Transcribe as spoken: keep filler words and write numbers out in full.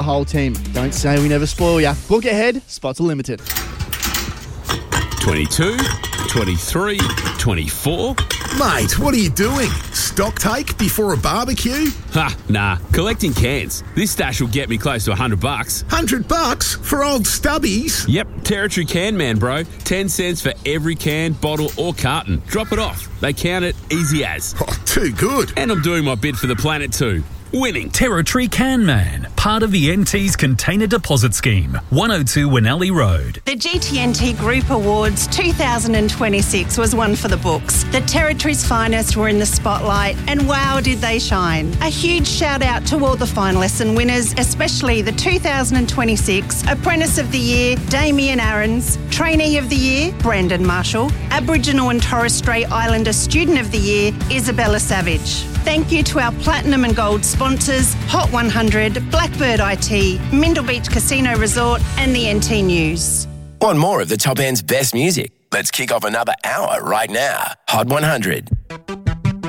whole team. Don't say we never spoil ya. Book ahead, spots are limited. twenty-two, twenty-three, twenty-four. Mate, what are you doing? Stock take before a barbecue? Ha, nah. Collecting cans. This stash will get me close to a hundred bucks. Hundred bucks for old stubbies? Yep, Territory Can Man, bro. Ten cents for every can, bottle or carton. Drop it off. They count it easy as. Oh, too good. And I'm doing my bit for the planet too. Winning. Territory Can Man, part of the N T's Container Deposit Scheme, one oh two Winnelli Road. The G T N T Group Awards two thousand twenty-six was one for the books. The Territory's finest were in the spotlight, and wow, did they shine. A huge shout out to all the finalists and winners, especially the two thousand twenty-six Apprentice of the Year, Damien Aarons, Trainee of the Year, Brandon Marshall, Aboriginal and Torres Strait Islander Student of the Year, Isabella Savage. Thank you to our Platinum and Gold sponsors, Hot one hundred, Blackbird I T, Mindle Beach Casino Resort and the N T News. Want more of the Top End's best music? Let's kick off another hour right now. Hot one hundred.